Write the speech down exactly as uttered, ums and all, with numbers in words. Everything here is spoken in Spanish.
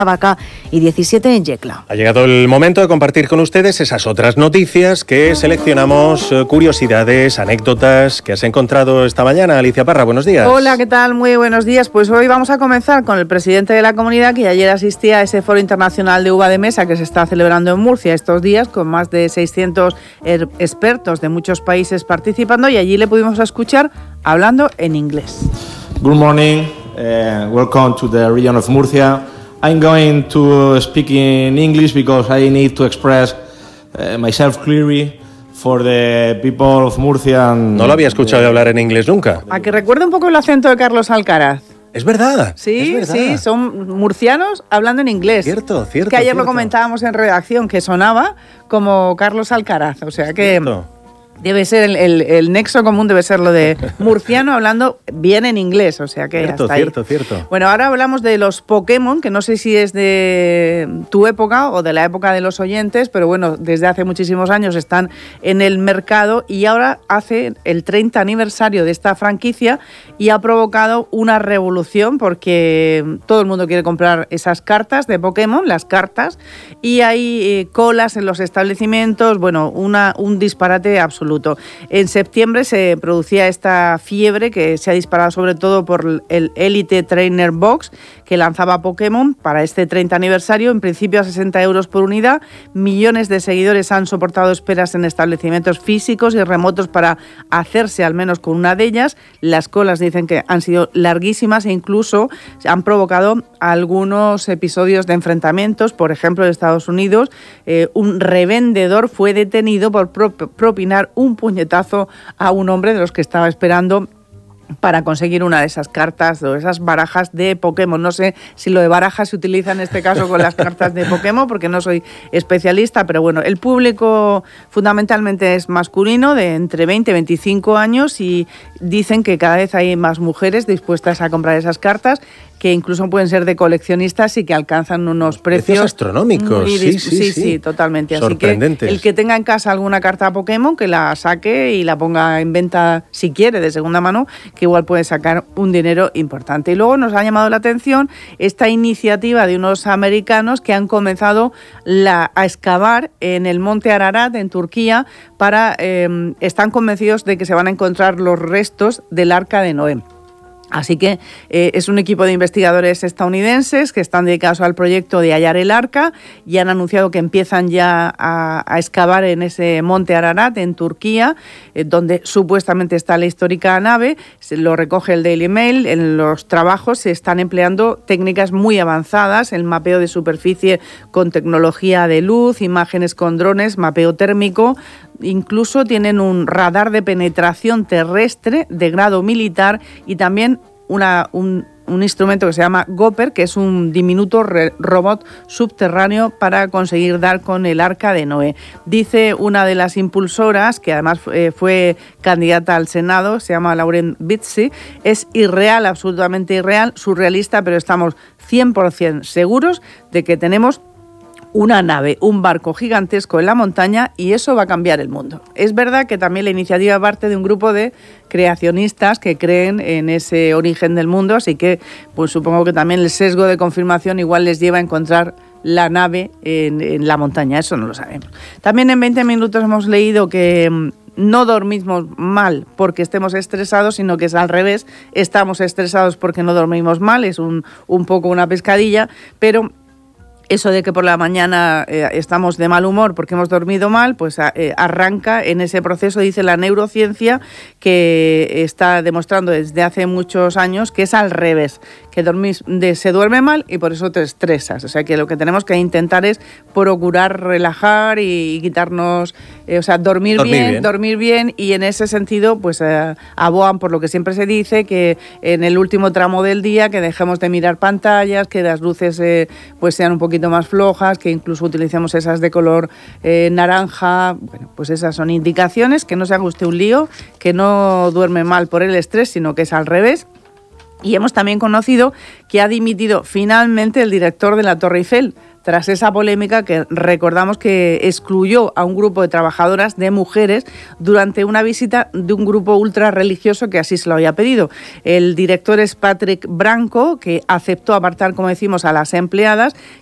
Vaca y diecisiete en Yecla. Ha llegado el momento de compartir con ustedes esas otras noticias que seleccionamos, curiosidades, anécdotas que has encontrado esta mañana. Alicia Parra, buenos días. Hola, ¿qué tal? Muy buenos días. Pues hoy vamos a comenzar con el presidente de la comunidad, que ayer asistía a ese foro internacional de uva de mesa que se está celebrando en Murcia estos días, con más de seiscientos er- expertos de muchos países participando, y allí le pudimos escuchar hablando en inglés. Good morning, uh, welcome to the region of Murcia. I'm going to speak in English because I need to express uh, myself clearly for the people of Murcia. And no lo había escuchado hablar en inglés nunca. A que recuerda un poco el acento de Carlos Alcaraz. Es verdad. Sí, es verdad. sí, son murcianos hablando en inglés. Cierto, cierto. Que ayer cierto. lo comentábamos en redacción, que sonaba como Carlos Alcaraz. O sea que Cierto. Debe ser el, el, el nexo común, debe ser lo de murciano hablando bien en inglés, o sea que Cierto, hasta ahí. cierto, cierto. Bueno, ahora hablamos de los Pokémon, que no sé si es de tu época o de la época de los oyentes, pero bueno, desde hace muchísimos años están en el mercado y ahora hace el treinta aniversario de esta franquicia y ha provocado una revolución porque todo el mundo quiere comprar esas cartas de Pokémon, las cartas, y hay eh, colas en los establecimientos, bueno, una, un disparate absoluto. En septiembre se producía esta fiebre que se ha disparado sobre todo por el Elite Trainer Box que lanzaba Pokémon para este treinta aniversario, en principio a sesenta euros por unidad. Millones de seguidores han soportado esperas en establecimientos físicos y remotos para hacerse al menos con una de ellas. Las colas dicen que han sido larguísimas e incluso han provocado algunos episodios de enfrentamientos. Por ejemplo, en Estados Unidos, eh, un revendedor fue detenido por propinar un puñetazo a un hombre de los que estaba esperando para conseguir una de esas cartas o esas barajas de Pokémon. No sé si lo de barajas se utiliza en este caso con las cartas de Pokémon, porque no soy especialista, pero bueno, el público fundamentalmente es masculino, de entre veinte y veinticinco años, y dicen que cada vez hay más mujeres dispuestas a comprar esas cartas, que incluso pueden ser de coleccionistas y que alcanzan unos precios, precios astronómicos. Muy, sí, sí, sí, sí, sí, sí, totalmente. Sorprendentes. Así que el que tenga en casa alguna carta Pokémon, que la saque y la ponga en venta si quiere de segunda mano, que igual puede sacar un dinero importante. Y luego nos ha llamado la atención esta iniciativa de unos americanos que han comenzado la, a excavar en el monte Ararat, en Turquía, para eh, están convencidos de que se van a encontrar los restos del Arca de Noé. Así que eh, es un equipo de investigadores estadounidenses que están dedicados al proyecto de hallar el arca y han anunciado que empiezan ya a, a excavar en ese monte Ararat, en Turquía, eh, donde supuestamente está la histórica nave. Se lo recoge el Daily Mail. En los trabajos se están empleando técnicas muy avanzadas, el mapeo de superficie con tecnología de luz, imágenes con drones, mapeo térmico. Incluso tienen un radar de penetración terrestre de grado militar y también una, un, un instrumento que se llama Gopper, que es un diminuto re- robot subterráneo para conseguir dar con el Arca de Noé. Dice una de las impulsoras, que además eh, fue candidata al Senado, se llama Lauren Bitzi, es irreal, absolutamente irreal, surrealista, pero estamos cien por ciento seguros de que tenemos una nave, un barco gigantesco en la montaña, y eso va a cambiar el mundo. Es verdad que también la iniciativa parte de un grupo de creacionistas que creen en ese origen del mundo, así que pues supongo que también el sesgo de confirmación igual les lleva a encontrar la nave en, en la montaña, eso no lo sabemos. También en veinte minutos hemos leído que no dormimos mal porque estemos estresados, sino que es al revés, estamos estresados porque no dormimos mal, es un, un poco una pescadilla, pero eso de que por la mañana eh, estamos de mal humor porque hemos dormido mal, pues eh, arranca en ese proceso, dice la neurociencia, que está demostrando desde hace muchos años que es al revés, que dormís, de, se duerme mal y por eso te estresas. O sea que lo que tenemos que intentar es procurar relajar y, y quitarnos, eh, o sea, dormir, dormir bien, bien, dormir bien, y en ese sentido pues eh, abogan por lo que siempre se dice, que en el último tramo del día que dejemos de mirar pantallas, que las luces eh, pues sean un poquito más flojas, que incluso utilicemos esas de color eh, naranja. Bueno, pues esas son indicaciones, que no se haga usted un lío, que no duerme mal por el estrés, sino que es al revés. Y hemos también conocido que ha dimitido finalmente el director de la Torre Eiffel, tras esa polémica que recordamos que excluyó a un grupo de trabajadoras, de mujeres, durante una visita de un grupo ultra religioso que así se lo había pedido. El director es Patrick Branco, que aceptó apartar, como decimos, a las empleadas,